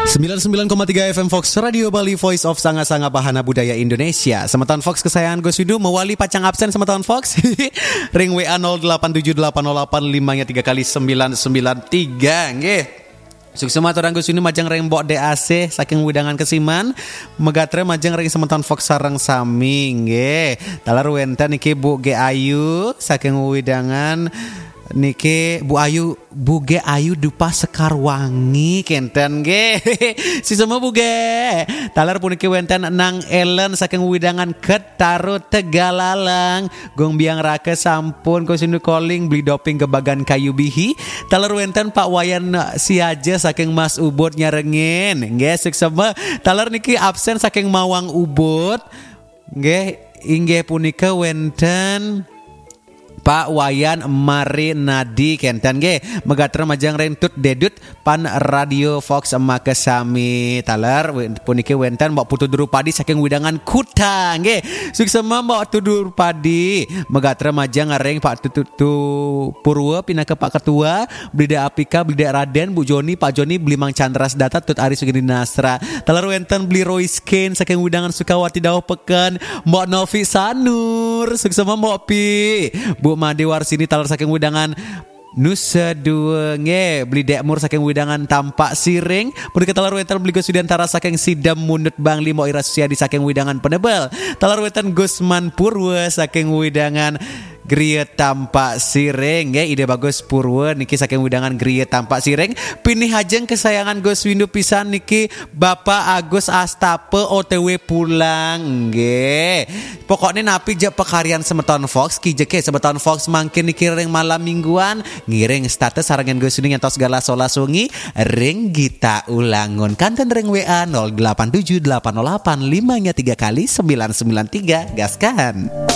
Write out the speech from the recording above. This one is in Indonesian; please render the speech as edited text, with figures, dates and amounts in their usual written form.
99,3 FM Fox Radio Bali, Voice of Sanga-Sanga Bahana Budaya Indonesia. Semeton Fox kesayangan Gus Widu mewali pacang absen semeton Fox. Ring WA 087808 3 kali 993 nggih. Suksema orang Gus Widu majang ring mbok DAC saking widangan kesiman megatre majang ring semeton Fox sareng sami nggih. Talar wenten iki Bu Ge Ayu saking widangan niki Bu Ge Ayu dupa Sekarwangi kenten ge. Si semua Bu Ge. Talar puniki wenten nang Ellen saking widangan Ketaro Tegalalang. Gong biang rake sampun Kusinu calling beli doping kebagan kayu bihi. Talar wenten Pak Wayan Siaja saking Mas Ubud nyarengin. Nggih semua. Talar niki absen saking Mawang Ubud. Nggih inggih punika wenten Pak Wayan Mari Nadi kenten ge megatra majang rentut dedut pan Radio Fox emake sami talar puniki wenten mbok putu Drupadi saking widangan Kuta ge suksema mbok tudur padi megatra majang reng Pak Tutu Purwo pinake Pak Ketua Blida Apika Blida Raden Bu Joni Pak Joni beli Mang Chandras Data Tut Ari Sugini Nasra talar wenten beli Roiskin saking widangan Sukawati Dawah Peken mbok Novi Sanur suksema mbok Pi Bu Made Warsini talar saking widangan Nusa Dua nge beli Dekmur saking widangan Tampak Siring punika talar wetan beli Gus Widantara saking Sidam Munut Bang Limo Ira Susiadi saking widangan Penebel talar wetan Gusman Purwa saking widangan Griya Tampak Siring ya ide bagus Purwa niki saking widangan Griya Tampak Siring pinih hajeng kesayangan Gus Windu pisan niki Bapak Agus Astape OTW pulang nggih pokoknya napi je pekarian semeton Fox ki jeke semeton Fox mangkin niki ring malam mingguan ngiring status sarangan Gus Windu ngentos segala sola sungi ring Gita Ulangun kanten ring WA 087808 5 3 kali 993 gaskan.